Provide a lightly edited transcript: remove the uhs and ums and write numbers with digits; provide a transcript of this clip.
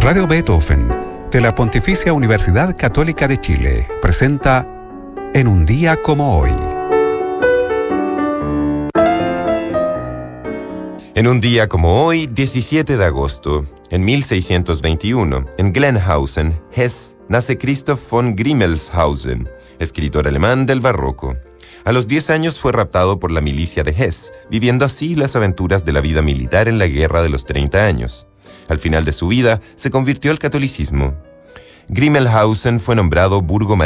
Radio Beethoven, de la Pontificia Universidad Católica de Chile, presenta En un día como hoy. En un día como hoy, 17 de agosto, en 1621, en Glenhausen, Hesse, nace Christoph von Grimmelshausen, escritor alemán del barroco. A los 10 años fue raptado por la milicia de Hesse, viviendo así las aventuras de la vida militar en la Guerra de los 30 años. Al final de su vida, se convirtió al catolicismo. Grimmelshausen fue nombrado burgomaestre